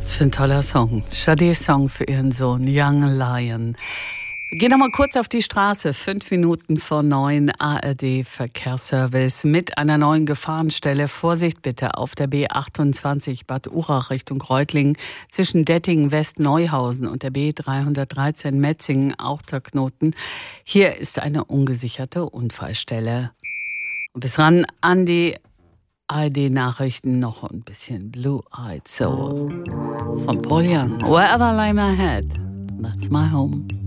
Was für ein toller Song. Shadés Song für ihren Sohn, Young Lion. Wir gehen nochmal kurz auf die Straße. 5 Minuten vor 9, ARD Verkehrsservice mit einer neuen Gefahrenstelle. Vorsicht bitte auf der B28 Bad Urach Richtung Reutlingen zwischen Dettingen, West-Neuhausen und der B313 Metzingen, auch der Knoten. Hier ist eine ungesicherte Unfallstelle. Und bis ran an die ARD-Nachrichten noch ein bisschen Blue-Eyed Soul von Paul Young. Wherever I lay my head, that's my home.